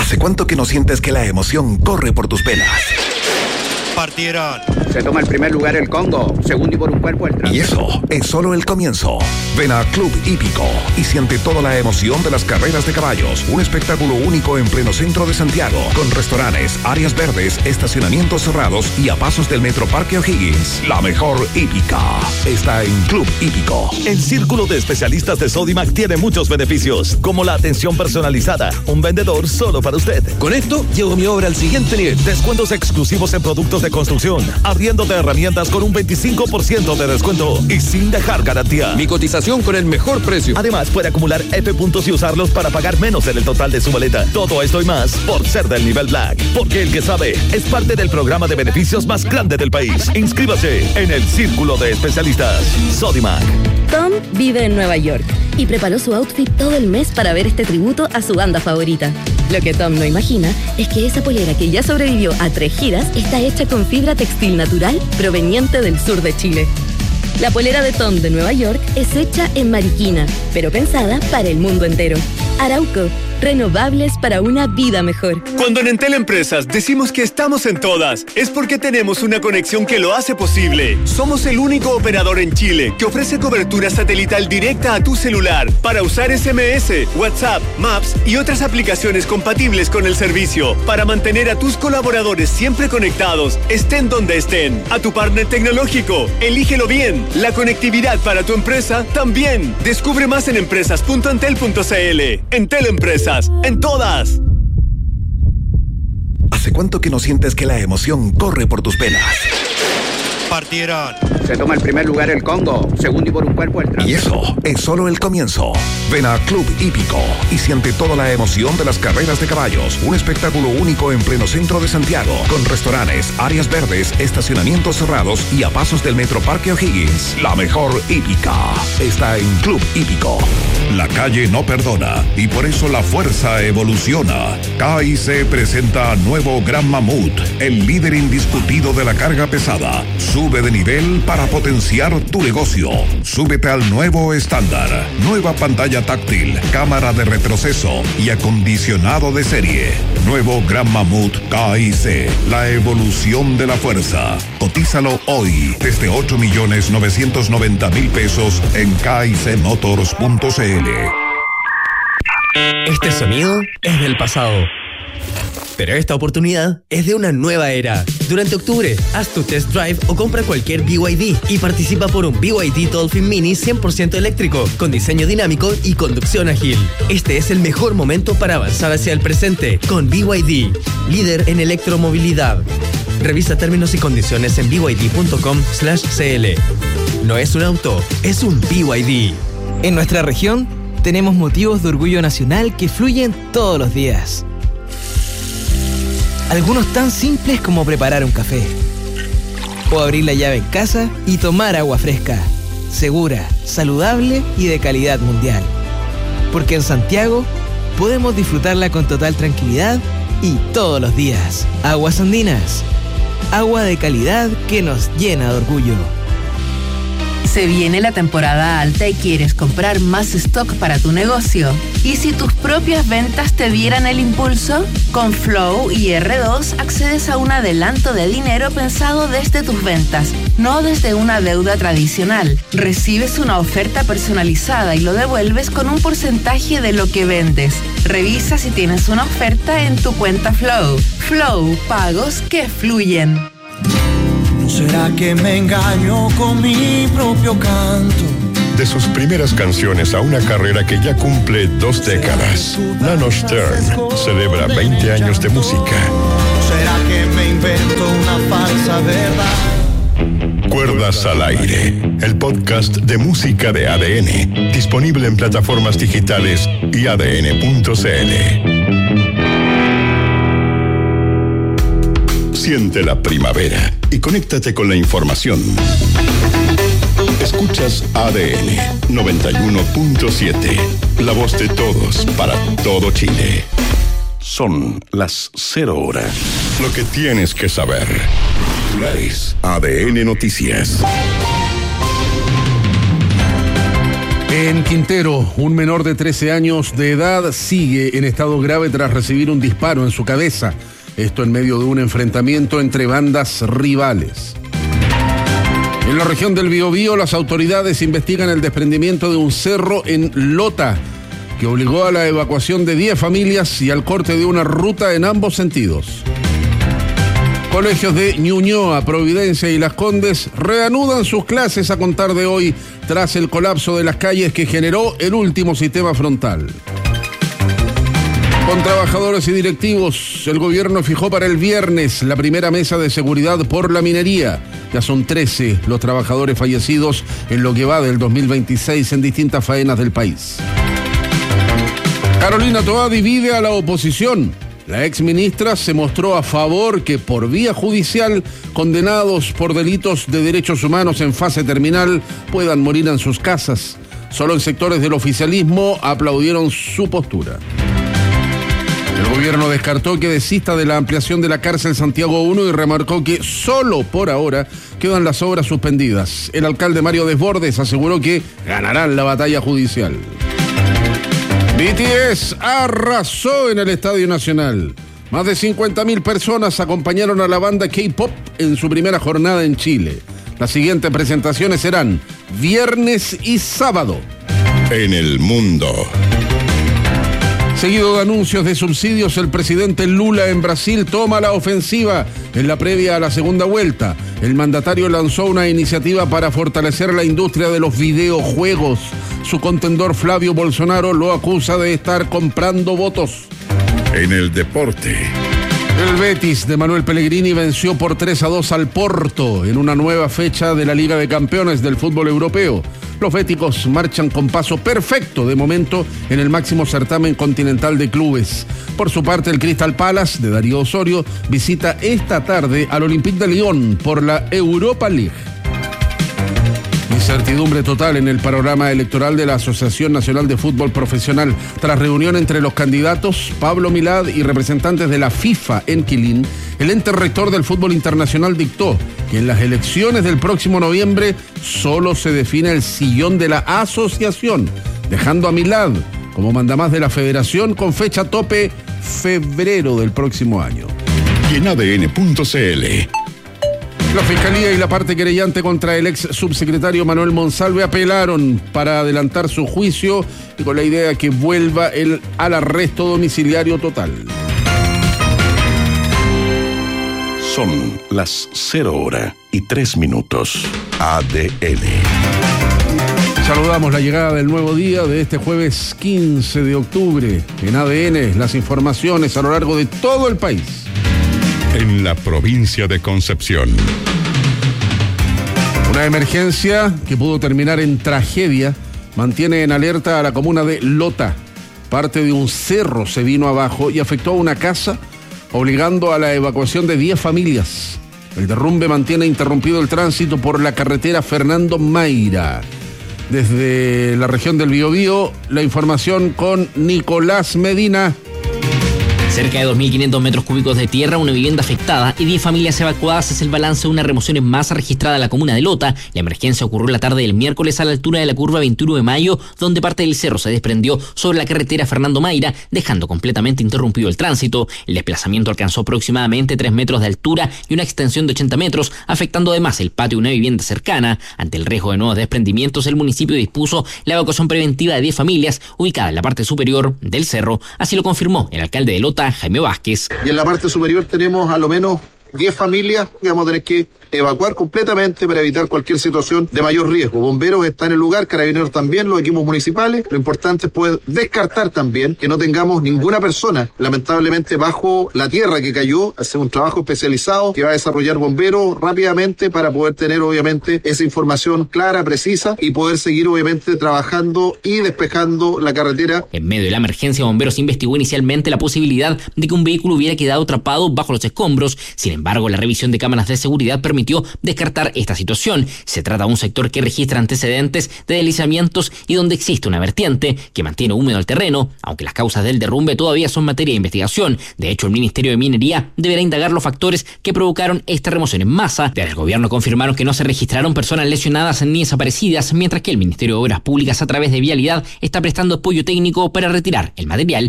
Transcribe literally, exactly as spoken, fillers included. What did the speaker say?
¿Hace cuánto que no sientes que la emoción corre por tus venas? Partieron. Se toma el primer lugar el Congo, segundo y por un cuerpo el Trans. Y eso es solo el comienzo. Ven a Club Hípico y siente toda la emoción de las carreras de caballos. Un espectáculo único en pleno centro de Santiago, con restaurantes, áreas verdes, estacionamientos cerrados y a pasos del Metro Parque O'Higgins. La mejor hípica está en Club Hípico. El círculo de especialistas de Sodimac tiene muchos beneficios, como la atención personalizada, un vendedor solo para usted. Con esto, llevo mi obra al siguiente nivel. Descuentos exclusivos en productos de construcción, arriendo de herramientas con un veinticinco por ciento de descuento y sin dejar garantía. Mi cotización con el mejor precio. Además, puede acumular F puntos y usarlos para pagar menos en el total de su boleta. Todo esto y más por ser del nivel Black. Porque el que sabe es parte del programa de beneficios más grande del país. Inscríbase en el círculo de especialistas Sodimac. Tom vive en Nueva York y preparó su outfit todo el mes para ver este tributo a su banda favorita. Lo que Tom no imagina es que esa polera que ya sobrevivió a tres giras está hecha con fibra textil natural proveniente del sur de Chile. La polera de Tom de Nueva York es hecha en Mariquina, pero pensada para el mundo entero. Arauco, renovables para una vida mejor. Cuando en Entel Empresas decimos que estamos en todas, es porque tenemos una conexión que lo hace posible. Somos el único operador en Chile que ofrece cobertura satelital directa a tu celular para usar S M S, WhatsApp, Maps y otras aplicaciones compatibles con el servicio, para mantener a tus colaboradores siempre conectados, estén donde estén. A tu partner tecnológico, elígelo bien. La conectividad para tu empresa también. Descubre más en empresas punto entel punto c l. Entel Empresas, en todas. ¿Hace cuánto que no sientes que la emoción corre por tus venas? Partieron. Se toma el primer lugar el Congo, segundo y por un cuerpo el Trans. Y eso es solo el comienzo. Ven a Club Hípico y siente toda la emoción de las carreras de caballos. Un espectáculo único en pleno centro de Santiago, con restaurantes, áreas verdes, estacionamientos cerrados y a pasos del Metro Parque O'Higgins. La mejor hípica está en Club Hípico. La calle no perdona y por eso la fuerza evoluciona. K I C presenta nuevo Gran Mamut, el líder indiscutido de la carga pesada. Sube de nivel para potenciar tu negocio. Súbete al nuevo estándar. Nueva pantalla táctil, cámara de retroceso y acondicionado de serie. Nuevo Gran Mamut K I C, la evolución de la fuerza. Cotízalo hoy desde ocho millones novecientos noventa mil pesos en k i c motors punto c l. Este sonido es del pasado, pero esta oportunidad es de una nueva era. Durante octubre, haz tu test drive o compra cualquier B Y D y participa por un B Y D Dolphin Mini cien por ciento eléctrico, con diseño dinámico y conducción ágil. Este es el mejor momento para avanzar hacia el presente con B Y D, líder en electromovilidad. Revisa términos y condiciones en b y d punto com slash c l. No es un auto, es un B Y D. En nuestra región, tenemos motivos de orgullo nacional que fluyen todos los días. Algunos tan simples como preparar un café, o abrir la llave en casa y tomar agua fresca, segura, saludable y de calidad mundial. Porque en Santiago podemos disfrutarla con total tranquilidad y todos los días. Aguas Andinas, agua de calidad que nos llena de orgullo. Se viene la temporada alta y quieres comprar más stock para tu negocio. ¿Y si tus propias ventas te dieran el impulso? Con Flow y R dos accedes a un adelanto de dinero pensado desde tus ventas, no desde una deuda tradicional. Recibes una oferta personalizada y lo devuelves con un porcentaje de lo que vendes. Revisa si tienes una oferta en tu cuenta Flow. Flow, pagos que fluyen. ¿Será que me engaño con mi propio canto? De sus primeras canciones a una carrera que ya cumple dos décadas, Nano Stern celebra veinte años de música. ¿Será que me invento una falsa verdad? Cuerdas al aire, el podcast de música de A D N, disponible en plataformas digitales y a d n punto c l. Siente la primavera y conéctate con la información. Escuchas A D N noventa y uno punto siete, la voz de todos para todo Chile. Son las cero horas. Lo que tienes que saber. A D N Noticias. En Quintero, un menor de trece años de edad sigue en estado grave tras recibir un disparo en su cabeza. Esto en medio de un enfrentamiento entre bandas rivales. En la región del Biobío, las autoridades investigan el desprendimiento de un cerro en Lota, que obligó a la evacuación de diez familias y al corte de una ruta en ambos sentidos. Colegios de Ñuñoa, Providencia y Las Condes reanudan sus clases a contar de hoy tras el colapso de las calles que generó el último sistema frontal. Con trabajadores y directivos, el gobierno fijó para el viernes la primera mesa de seguridad por la minería. Ya son trece los trabajadores fallecidos en lo que va del dos mil veintiséis en distintas faenas del país. Carolina Toá divide a la oposición. La exministra se mostró a favor que por vía judicial condenados por delitos de derechos humanos en fase terminal puedan morir en sus casas. Solo en sectores del oficialismo aplaudieron su postura. El gobierno descartó que desista de la ampliación de la cárcel Santiago uno y remarcó que solo por ahora quedan las obras suspendidas. El alcalde Mario Desbordes aseguró que ganarán la batalla judicial. B T S arrasó en el Estadio Nacional. Más de cincuenta mil personas acompañaron a la banda K-pop en su primera jornada en Chile. Las siguientes presentaciones serán viernes y sábado. En el mundo. Seguido de anuncios de subsidios, el presidente Lula en Brasil toma la ofensiva en la previa a la segunda vuelta. El mandatario lanzó una iniciativa para fortalecer la industria de los videojuegos. Su contendor Flavio Bolsonaro lo acusa de estar comprando votos. En el deporte. El Betis de Manuel Pellegrini venció por tres a dos al Porto en una nueva fecha de la Liga de Campeones del fútbol europeo. Los béticos marchan con paso perfecto de momento en el máximo certamen continental de clubes. Por su parte, el Crystal Palace de Darío Osorio visita esta tarde al Olympique de Lyon por la Europa League. Incertidumbre total en el panorama electoral de la Asociación Nacional de Fútbol Profesional. Tras reunión entre los candidatos, Pablo Milad y representantes de la FIFA en Quilín, el ente rector del fútbol internacional dictó que en las elecciones del próximo noviembre solo se define el sillón de la asociación, dejando a Milad como mandamás de la federación con fecha tope febrero del próximo año. Y en A D N punto C L. La Fiscalía y la parte querellante contra el ex subsecretario Manuel Monsalve apelaron para adelantar su juicio y con la idea que vuelva el, al arresto domiciliario total. Son las cero hora y tres minutos. A D N. Saludamos la llegada del nuevo día de este jueves quince de octubre. En A D N, las informaciones a lo largo de todo el país. En la provincia de Concepción. Una emergencia que pudo terminar en tragedia mantiene en alerta a la comuna de Lota. Parte de un cerro se vino abajo y afectó a una casa, obligando a la evacuación de diez familias. El derrumbe mantiene interrumpido el tránsito por la carretera Fernando Mayra. Desde la región del Biobío, la información con Nicolás Medina. Cerca de dos mil quinientos metros cúbicos de tierra, una vivienda afectada y diez familias evacuadas es el balance de una remoción en masa registrada en la comuna de Lota. La emergencia ocurrió la tarde del miércoles a la altura de la curva veintiuno de mayo, donde parte del cerro se desprendió sobre la carretera Fernando Mayra, dejando completamente interrumpido el tránsito. El desplazamiento alcanzó aproximadamente tres metros de altura y una extensión de ochenta metros, afectando además el patio de una vivienda cercana. Ante el riesgo de nuevos desprendimientos, el municipio dispuso la evacuación preventiva de diez familias ubicadas en la parte superior del cerro. Así lo confirmó el alcalde de Lota, Jaime Vázquez. Y en la parte superior tenemos a lo menos diez familias que vamos a tener que evacuar completamente para evitar cualquier situación de mayor riesgo. Bomberos están en el lugar, carabineros también, los equipos municipales. Lo importante es poder descartar también que no tengamos ninguna persona, lamentablemente, bajo la tierra que cayó. Hacer un trabajo especializado que va a desarrollar bomberos rápidamente para poder tener, obviamente, esa información clara, precisa y poder seguir, obviamente, trabajando y despejando la carretera. En medio de la emergencia, Bomberos investigó inicialmente la posibilidad de que un vehículo hubiera quedado atrapado bajo los escombros. Sin embargo, la revisión de cámaras de seguridad permitió permitió descartar esta situación. Se trata de un sector que registra antecedentes de deslizamientos y donde existe una vertiente que mantiene húmedo el terreno, aunque las causas del derrumbe todavía son materia de investigación. De hecho, el Ministerio de Minería deberá indagar los factores que provocaron esta remoción en masa. Desde el gobierno confirmaron que no se registraron personas lesionadas ni desaparecidas, mientras que el Ministerio de Obras Públicas, a través de Vialidad, está prestando apoyo técnico para retirar el material